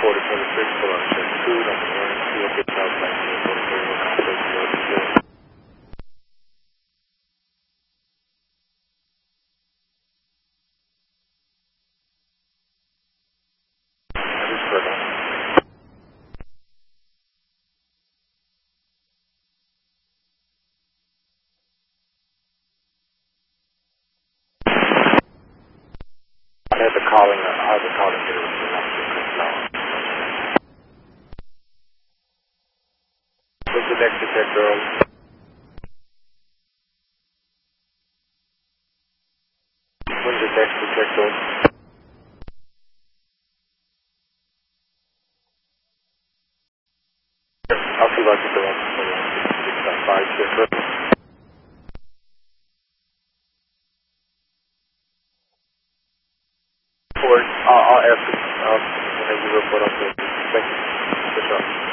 4026, pull on check 2, number 1, see if it's outside the airport, area, contact 020. I had to call in, get it now. What's the next detect, girl? When's the next detect, girl? I'll see if I can do it. 6.5, 6. I'll ask you whenever you report up there. Thank you. Good job.